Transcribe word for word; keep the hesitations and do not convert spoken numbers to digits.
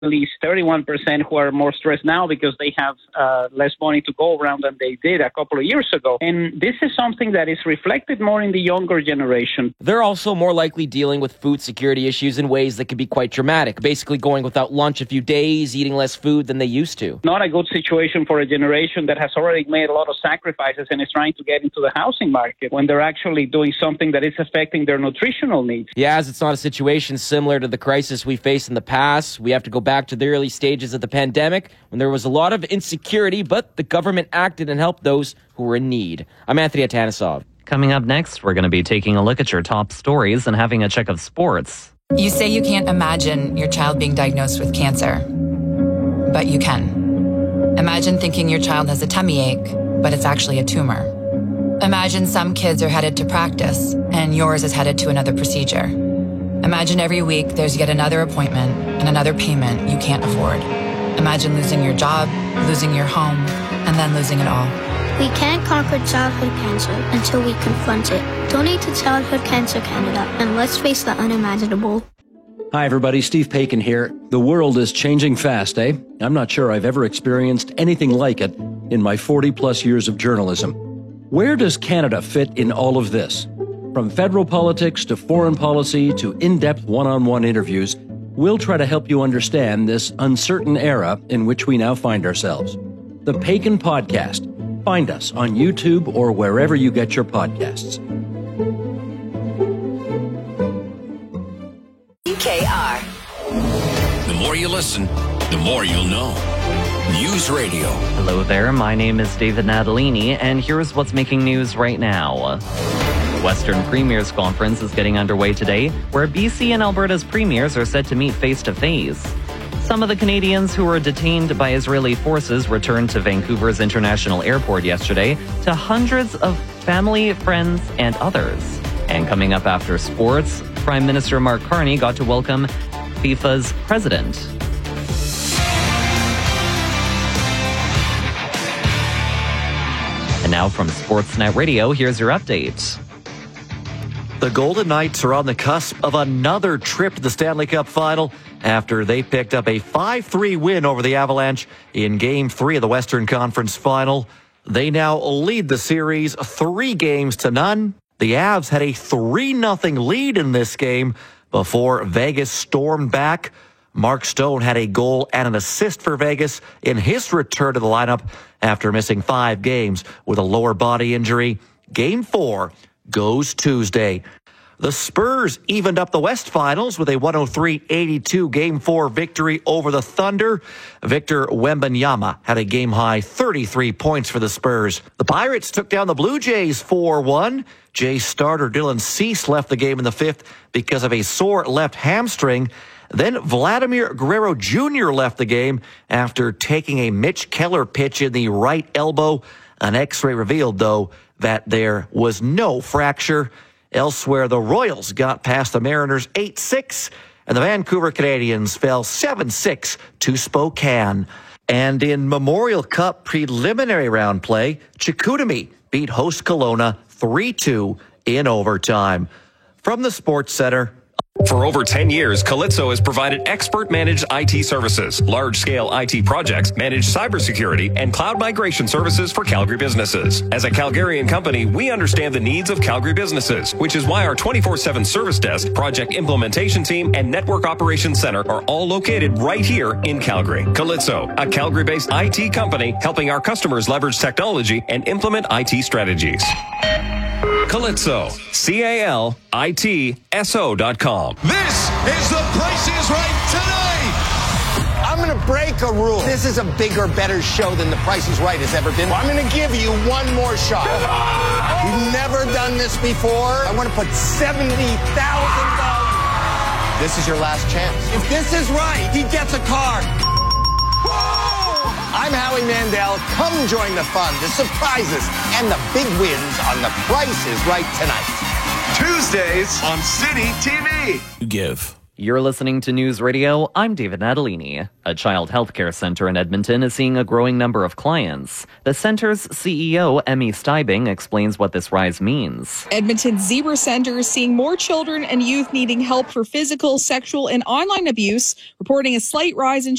at least thirty-one percent who are more stressed now because they have uh, less money to go around than they did a couple of years ago. And this is something that is reflected more in the younger generation. They're also more likely dealing with food security issues in ways that can be quite dramatic, basically going without lunch a few days, eating less food than they used to. Not a good situation for a generation that has already made a lot of sacrifices and is trying to get into the housing market when they're actually doing something that is affecting their nutritional needs. Yeah, as it's not a situation similar to the crisis we faced in the past. We have to go back to the early stages of the pandemic when there was a lot of insecurity, but the government acted and helped those who were in need. I'm Anthony Atanasov. Coming up next, we're going to be taking a look at your top stories and having a check of sports. You say you can't imagine your child being diagnosed with cancer, but you can. Imagine thinking your child has a tummy ache, but it's actually a tumor. Imagine some kids are headed to practice and yours is headed to another procedure. Imagine every week there's yet another appointment and another payment you can't afford. Imagine losing your job, losing your home, and then losing it all. We can't conquer childhood cancer until we confront it. Donate to Childhood Cancer Canada, and let's face the unimaginable. Hi, everybody. Steve Paikin here. The world is changing fast, eh? I'm not sure I've ever experienced anything like it in my forty-plus years of journalism. Where does Canada fit in all of this? From federal politics to foreign policy to in-depth one-on-one interviews, we'll try to help you understand this uncertain era in which we now find ourselves. The Paikin Podcast. Find us on YouTube or wherever you get your podcasts. U K R. The more you listen, the more you'll know. News Radio. Hello there, my name is David Natalini, and here's what's making news right now. The Western Premiers Conference is getting underway today, where B C and Alberta's premiers are set to meet face-to-face. Some of the Canadians who were detained by Israeli forces returned to Vancouver's International Airport yesterday to hundreds of family, friends, and others. And coming up after sports, Prime Minister Mark Carney got to welcome FIFA's president. And now from Sportsnet Radio, here's your update. The Golden Knights are on the cusp of another trip to the Stanley Cup Final after they picked up a five three win over the Avalanche in Game three of the Western Conference Final. They now lead the series three games to none. The Avs had a three nothing lead in this game before Vegas stormed back. Mark Stone had a goal and an assist for Vegas in his return to the lineup after missing five games with a lower body injury. Game four goes Tuesday. The Spurs evened up the West Finals with a one oh three eighty-two Game four victory over the Thunder. Victor Wembanyama had a game-high thirty-three points for the Spurs. The Pirates took down the Blue Jays four one. Jays starter Dylan Cease left the game in the fifth because of a sore left hamstring. Then Vladimir Guerrero Junior left the game after taking a Mitch Keller pitch in the right elbow. An X-ray revealed, though, that there was no fracture. Elsewhere, the Royals got past the Mariners eight six, and the Vancouver Canadians fell seven six to Spokane. And in Memorial Cup preliminary round play, Chicoutimi beat host Kelowna three two in overtime. From the Sports Center, for over ten years, Calypso has provided expert-managed I T services, large-scale I T projects, managed cybersecurity, and cloud migration services for Calgary businesses. As a Calgarian company, we understand the needs of Calgary businesses, which is why our twenty-four seven service desk, project implementation team, and network operations center are all located right here in Calgary. Calypso, a Calgary-based I T company helping our customers leverage technology and implement I T strategies. Calypso, C A L I T S O dot com. This is The Price is Right tonight. I'm going to break a rule. This is a bigger, better show than The Price is Right has ever been. Well, I'm going to give you one more shot. We've never done this before. I want to put seventy thousand dollars. This is your last chance. If this is right, he gets a car. I'm Howie Mandel. Come join the fun, the surprises, and the big wins on The Price is Right tonight. Tuesdays on City T V. Give. You're listening to News Radio. I'm David Natalini. A child health care center in Edmonton is seeing a growing number of clients. The center's C E O, Emmy Steibing, explains what this rise means. Edmonton's Zebra Center is seeing more children and youth needing help for physical, sexual, and online abuse, reporting a slight rise in